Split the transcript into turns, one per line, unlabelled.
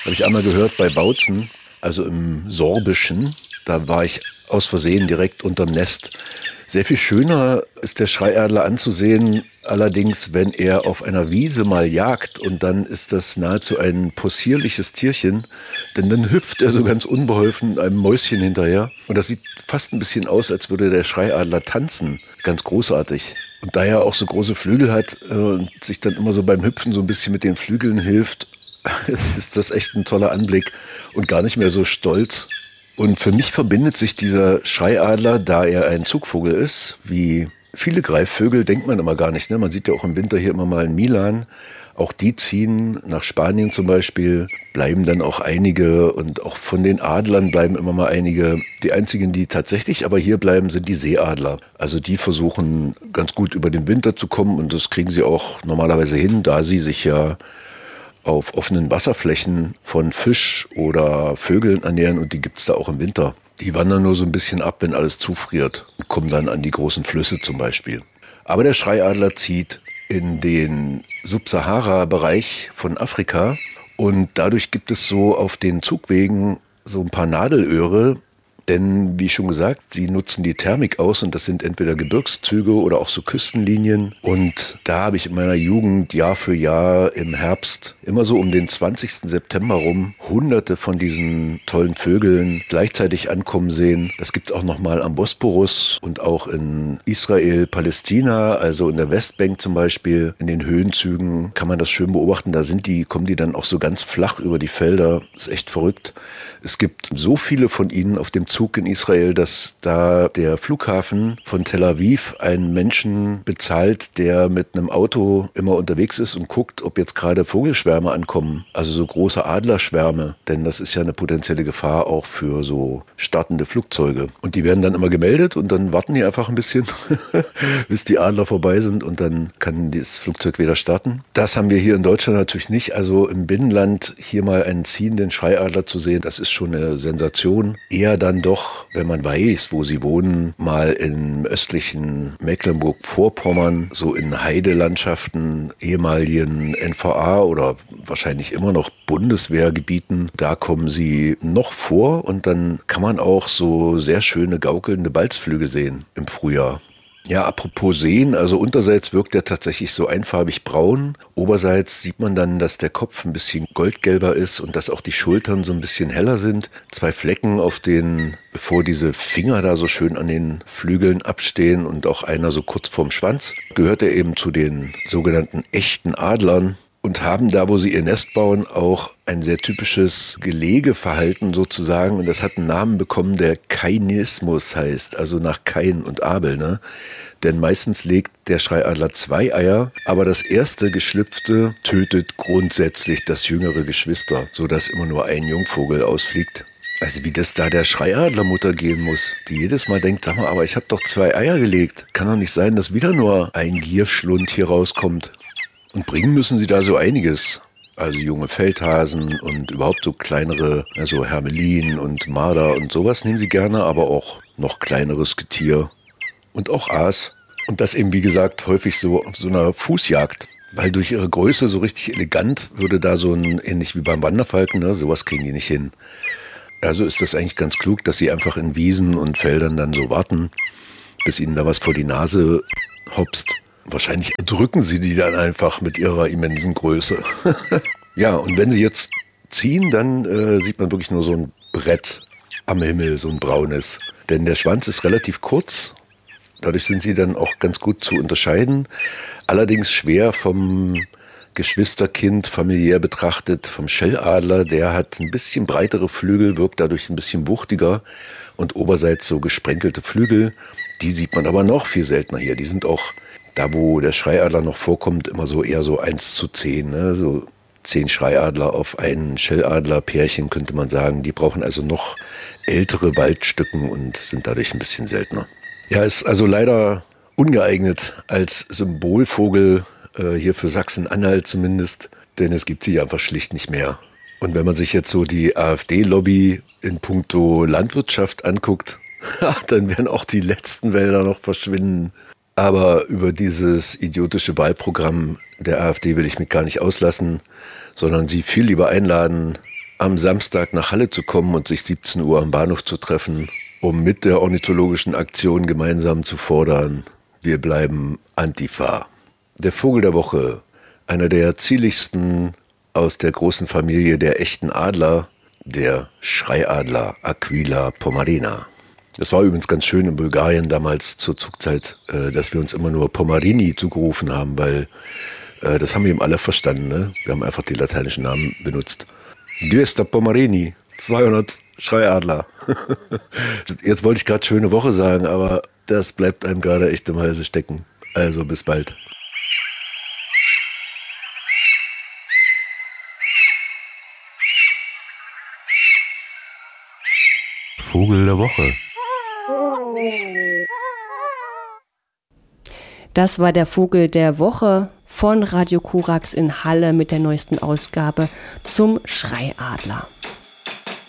Habe ich einmal gehört bei Bautzen, also im Sorbischen. Da war ich aus Versehen direkt unterm Nest. Sehr viel schöner ist der Schreiadler anzusehen, allerdings, wenn er auf einer Wiese mal jagt, und dann ist das nahezu ein possierliches Tierchen, denn dann hüpft er so ganz unbeholfen einem Mäuschen hinterher und das sieht fast ein bisschen aus, als würde der Schreiadler tanzen. Ganz großartig. Und da er auch so große Flügel hat und sich dann immer so beim Hüpfen so ein bisschen mit den Flügeln hilft, ist das echt ein toller Anblick und gar nicht mehr so stolz. Und für mich verbindet sich dieser Schreiadler, da er ein Zugvogel ist, wie viele Greifvögel, denkt man immer gar nicht. Ne? Man sieht ja auch im Winter hier immer mal in Milan. Auch die ziehen nach Spanien zum Beispiel, bleiben dann auch einige, und auch von den Adlern bleiben immer mal einige. Die einzigen, die tatsächlich aber hier bleiben, sind die Seeadler. Also die versuchen ganz gut über den Winter zu kommen, und das kriegen sie auch normalerweise hin, da sie sich ja auf offenen Wasserflächen von Fisch oder Vögeln ernähren, und die gibt's da auch im Winter. Die wandern nur so ein bisschen ab, wenn alles zufriert, und kommen dann an die großen Flüsse zum Beispiel. Aber der Schreiadler zieht in den Subsahara-Bereich von Afrika, und dadurch gibt es so auf den Zugwegen so ein paar Nadelöhre. Denn, wie schon gesagt, sie nutzen die Thermik aus, und das sind entweder Gebirgszüge oder auch so Küstenlinien. Und da habe ich in meiner Jugend Jahr für Jahr im Herbst immer so um den 20. September rum Hunderte von diesen tollen Vögeln gleichzeitig ankommen sehen. Das gibt es auch nochmal am Bosporus und auch in Israel, Palästina, also in der Westbank zum Beispiel. In den Höhenzügen kann man das schön beobachten. Da kommen die dann auch so ganz flach über die Felder. Das ist echt verrückt. Es gibt so viele von ihnen auf dem Zug in Israel, dass da der Flughafen von Tel Aviv einen Menschen bezahlt, der mit einem Auto immer unterwegs ist und guckt, ob jetzt gerade Vogelschwärme ankommen, also so große Adlerschwärme, denn das ist ja eine potenzielle Gefahr auch für so startende Flugzeuge. Und die werden dann immer gemeldet, und dann warten die einfach ein bisschen, bis die Adler vorbei sind, und dann kann das Flugzeug wieder starten. Das haben wir hier in Deutschland natürlich nicht. Also im Binnenland hier mal einen ziehenden Schreiadler zu sehen, das ist schon eine Sensation. Eher dann doch, wenn man weiß, wo sie wohnen, mal im östlichen Mecklenburg-Vorpommern, so in Heidelandschaften, ehemaligen NVA oder wahrscheinlich immer noch Bundeswehrgebieten, da kommen sie noch vor, und dann kann man auch so sehr schöne gaukelnde Balzflüge sehen im Frühjahr. Ja, apropos sehen, also unterseits wirkt er tatsächlich so einfarbig braun. Oberseits sieht man dann, dass der Kopf ein bisschen goldgelber ist und dass auch die Schultern so ein bisschen heller sind. 2 Flecken auf den, bevor diese Finger da so schön an den Flügeln abstehen, und auch einer so kurz vorm Schwanz. Gehört er eben zu den sogenannten echten Adlern. Und haben da, wo sie ihr Nest bauen, auch ein sehr typisches Gelegeverhalten sozusagen. Und das hat einen Namen bekommen, der Kainismus heißt, also nach Kain und Abel. Ne? Denn meistens legt der Schreiadler 2 Eier, aber das erste geschlüpfte tötet grundsätzlich das jüngere Geschwister, sodass immer nur ein Jungvogel ausfliegt. Also wie das da der Schreiadlermutter gehen muss, die jedes Mal denkt, sag mal, aber ich habe doch 2 Eier gelegt. Kann doch nicht sein, dass wieder nur ein Gierschlund hier rauskommt. Und bringen müssen sie da so einiges. Also junge Feldhasen und überhaupt so kleinere, also Hermelin und Marder und sowas nehmen sie gerne, aber auch noch kleineres Getier und auch Aas. Und das eben, wie gesagt, häufig so auf so einer Fußjagd. Weil durch ihre Größe so richtig elegant würde da so ein, ähnlich wie beim Wanderfalken, ne, sowas kriegen die nicht hin. Also ist das eigentlich ganz klug, dass sie einfach in Wiesen und Feldern dann so warten, bis ihnen da was vor die Nase hopst. Wahrscheinlich erdrücken sie die dann einfach mit ihrer immensen Größe. Ja, und wenn sie jetzt ziehen, dann sieht man wirklich nur so ein Brett am Himmel, so ein braunes. Denn der Schwanz ist relativ kurz. Dadurch sind sie dann auch ganz gut zu unterscheiden. Allerdings schwer vom Geschwisterkind familiär betrachtet, vom Schelladler. Der hat ein bisschen breitere Flügel, wirkt dadurch ein bisschen wuchtiger. Und oberseits so gesprenkelte Flügel. Die sieht man aber noch viel seltener hier. Die sind auch da, wo der Schreiadler noch vorkommt, immer so eher so 1:10, ne? So 10 Schreiadler auf einen Schelladler-Pärchen, könnte man sagen. Die brauchen also noch ältere Waldstücken und sind dadurch ein bisschen seltener. Ja, ist also leider ungeeignet als Symbolvogel, hier für Sachsen-Anhalt zumindest, denn es gibt sie einfach schlicht nicht mehr. Und wenn man sich jetzt so die AfD-Lobby in puncto Landwirtschaft anguckt, dann werden auch die letzten Wälder noch verschwinden. Aber über dieses idiotische Wahlprogramm der AfD will ich mich gar nicht auslassen, sondern Sie viel lieber einladen, am Samstag nach Halle zu kommen und sich 17 Uhr am Bahnhof zu treffen, um mit der ornithologischen Aktion gemeinsam zu fordern, wir bleiben Antifa. Der Vogel der Woche, einer der zierlichsten aus der großen Familie der echten Adler, der Schreiadler Aquila pomarina. Das war übrigens ganz schön in Bulgarien damals zur Zugzeit, dass wir uns immer nur Pomarini zugerufen haben, weil das haben wir eben alle verstanden. Ne? Wir haben einfach die lateinischen Namen benutzt. 200 Pomarini, 200 Schreiadler. Jetzt wollte ich gerade schöne Woche sagen, aber das bleibt einem gerade echt im Halse stecken. Also bis bald.
Vogel der Woche.
Das war der Vogel der Woche von Radio Korax in Halle mit der neuesten Ausgabe zum Schreiadler.